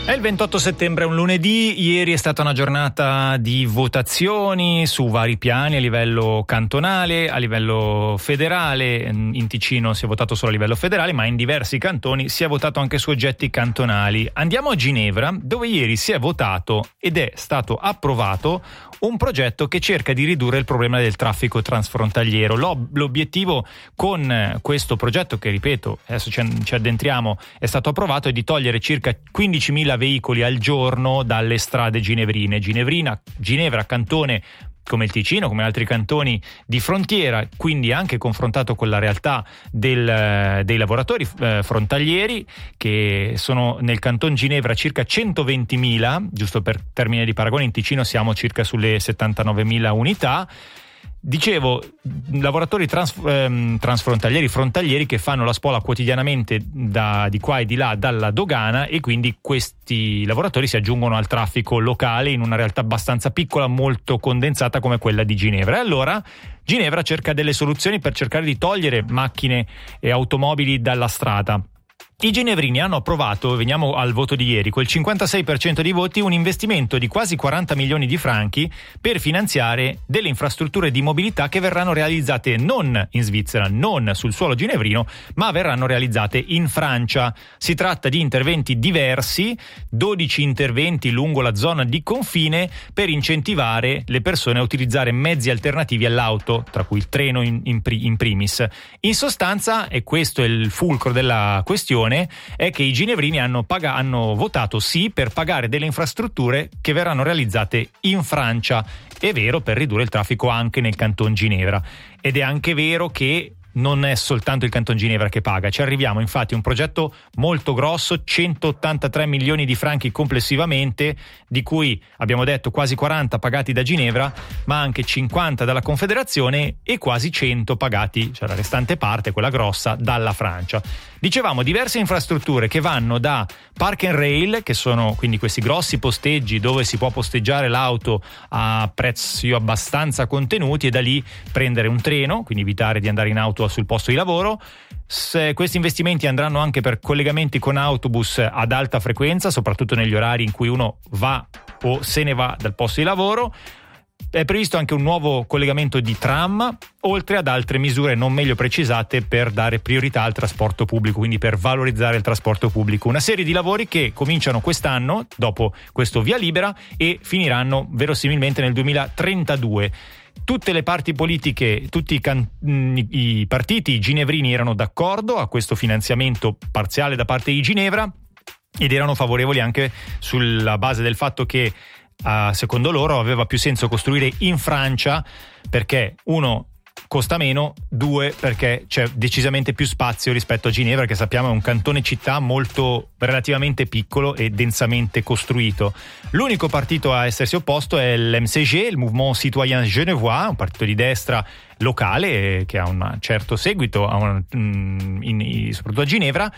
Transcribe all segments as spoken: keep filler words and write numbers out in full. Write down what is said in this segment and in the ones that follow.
È il ventotto settembre, è un lunedì. Ieri è stata una giornata di votazioni su vari piani a livello cantonale, a livello federale. In Ticino si è votato solo a livello federale, ma in diversi cantoni si è votato anche su oggetti cantonali. Andiamo a Ginevra, dove ieri si è votato ed è stato approvato un progetto che cerca di ridurre il problema del traffico transfrontaliero. L'obiettivo con questo progetto, che ripeto, adesso ci addentriamo, è stato approvato, è di togliere circa quindicimila veicoli al giorno dalle strade ginevrine. Ginevrina, Ginevra, cantone come il Ticino, come altri cantoni di frontiera, quindi anche confrontato con la realtà del, dei lavoratori eh, frontalieri, che sono nel canton Ginevra circa centoventimila, giusto per termine di paragone. In Ticino siamo circa sulle settantanovemila unità. Dicevo, lavoratori trans, ehm, transfrontalieri, frontalieri, che fanno la spola quotidianamente da, di qua e di là dalla dogana, e quindi questi lavoratori si aggiungono al traffico locale in una realtà abbastanza piccola, molto condensata come quella di Ginevra. E allora Ginevra cerca delle soluzioni per cercare di togliere macchine e automobili dalla strada. I ginevrini hanno approvato, veniamo al voto di ieri, col cinquantasei per cento dei voti, un investimento di quasi quaranta milioni di franchi per finanziare delle infrastrutture di mobilità che verranno realizzate non in Svizzera, non sul suolo ginevrino, ma verranno realizzate in Francia. Si tratta di interventi diversi, dodici interventi lungo la zona di confine per incentivare le persone a utilizzare mezzi alternativi all'auto, tra cui il treno in, in, in primis. In sostanza, e questo è il fulcro della questione, è che i ginevrini hanno, paga- hanno votato sì per pagare delle infrastrutture che verranno realizzate in Francia. È vero, per ridurre il traffico anche nel canton Ginevra. Ed è anche vero che non è soltanto il canton Ginevra che paga. Ci arriviamo, infatti, a un progetto molto grosso, centottantatré milioni di franchi complessivamente, di cui abbiamo detto quasi quaranta pagati da Ginevra, ma anche cinquanta dalla Confederazione e quasi cento pagati, cioè la restante parte, quella grossa, dalla Francia. Dicevamo, diverse infrastrutture che vanno da park and rail, che sono quindi questi grossi posteggi dove si può posteggiare l'auto a prezzi abbastanza contenuti e da lì prendere un treno, quindi evitare di andare in auto sul posto di lavoro. Se questi investimenti andranno anche per collegamenti con autobus ad alta frequenza, soprattutto negli orari in cui uno va o se ne va dal posto di lavoro. È previsto anche un nuovo collegamento di tram, oltre ad altre misure non meglio precisate per dare priorità al trasporto pubblico, quindi per valorizzare il trasporto pubblico. Una serie di lavori che cominciano quest'anno, dopo questo via libera, e finiranno verosimilmente nel duemilatrentadue. Tutte le parti politiche, tutti i, can- i partiti ginevrini erano d'accordo a questo finanziamento parziale da parte di Ginevra ed erano favorevoli anche sulla base del fatto che, uh, secondo loro, aveva più senso costruire in Francia perché, uno, costa meno, due, perché c'è decisamente più spazio rispetto a Ginevra, che sappiamo è un cantone città molto relativamente piccolo e densamente costruito. L'unico partito a essersi opposto è l'M C G, il Mouvement Citoyen Genevois, un partito di destra locale che ha un certo seguito, a un, in, in, soprattutto a Ginevra.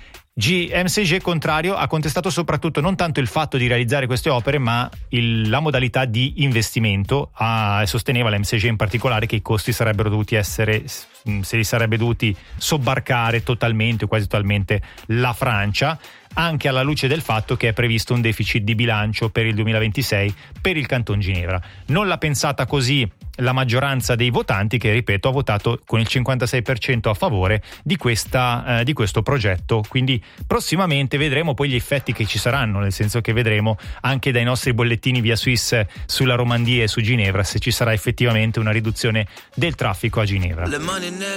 G M C G, contrario, ha contestato soprattutto non tanto il fatto di realizzare queste opere, ma il, la modalità di investimento. Ah, sosteneva l'M C G in particolare che i costi sarebbero dovuti essere, se li sarebbe dovuti sobbarcare totalmente o quasi totalmente la Francia, anche alla luce del fatto che è previsto un deficit di bilancio per il duemilaventisei per il canton Ginevra. Non l'ha pensata così la maggioranza dei votanti, che, ripeto, ha votato con il cinquantasei per cento a favore di, questa, eh, di questo progetto. Quindi prossimamente vedremo poi gli effetti che ci saranno, nel senso che vedremo anche dai nostri bollettini via Swiss sulla Romandie e su Ginevra se ci sarà effettivamente una riduzione del traffico a Ginevra.